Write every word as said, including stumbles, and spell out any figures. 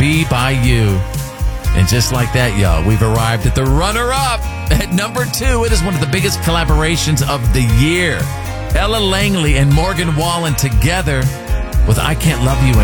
Be By You. And just like that, y'all, we've arrived at the runner-up. At number two, it is one of the biggest collaborations of the year. Ella Langley and Morgan Wallen together with I Can't Love You Anymore.